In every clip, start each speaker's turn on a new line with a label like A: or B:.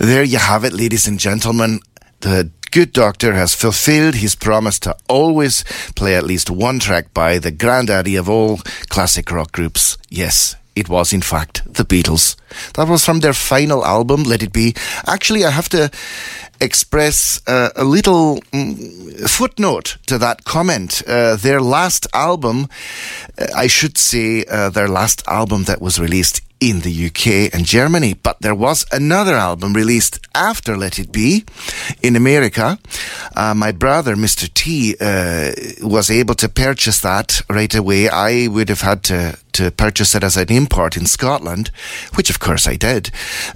A: There you have it, ladies and gentlemen. The good doctor has fulfilled his promise to always play at least one track by the granddaddy of all classic rock groups. Yes, it was in fact the Beatles. That was from their final album, Let It Be. Actually, I have to express a little footnote to that comment. Their last album, I should say their last album that was released in the UK and Germany, but there was another album released after Let It Be in America. My brother, Mr. T, was able to purchase that right away. I would have had to purchase it as an import in Scotland, which of course I did.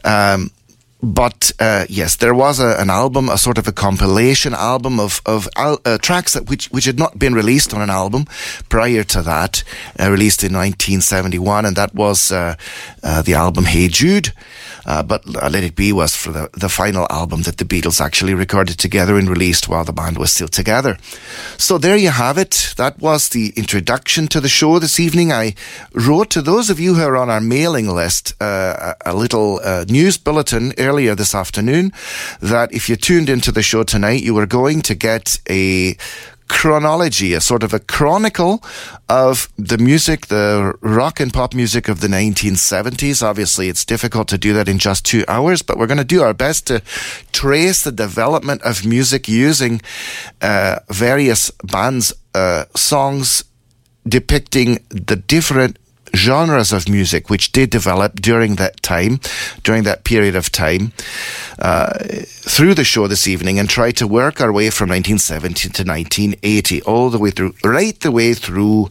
A: But yes, there was an album, a sort of a compilation album of tracks which had not been released on an album prior to that, released in 1971, and that was the album Hey Jude. But Let It Be was for the final album that the Beatles actually recorded together and released while the band was still together. So there you have it. That was the introduction to the show this evening. I wrote to those of you who are on our mailing list a little news bulletin earlier this afternoon that if you tuned into the show tonight, you were going to get a chronology, a sort of a chronicle of the music, the rock and pop music of the 1970s. Obviously, it's difficult to do that in just 2 hours, but we're going to do our best to trace the development of music using various bands' songs depicting the different genres of music which did develop during that time, during that period of time, through the show this evening, and try to work our way from 1970 to 1980, all the way through, right the way through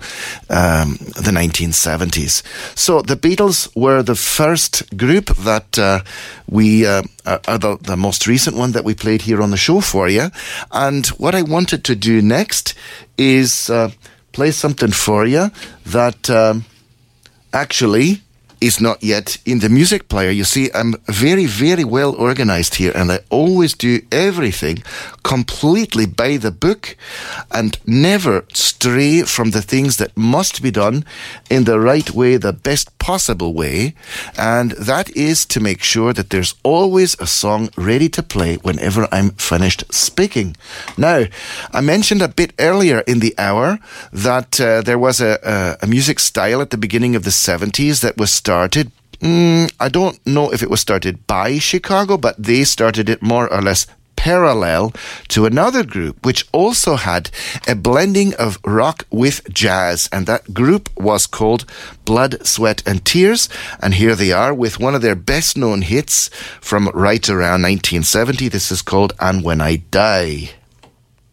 A: the 1970s. So the Beatles were the first group that we are the most recent one that we played here on the show for you. And what I wanted to do next is play something for you that actually is not yet in the music player. You see, I'm very, very well organized here, and I always do everything completely by the book and never stray from the things that must be done in the right way, the best possible way. And that is to make sure that there's always a song ready to play whenever I'm finished speaking. Now, I mentioned a bit earlier in the hour that there was a music style at the beginning of the 70s that was started. I don't know if it was started by Chicago, but they started it more or less parallel to another group which also had a blending of rock with jazz, and that group was called Blood, Sweat and Tears. And here they are with one of their best known hits from right around 1970. This is called And When I Die.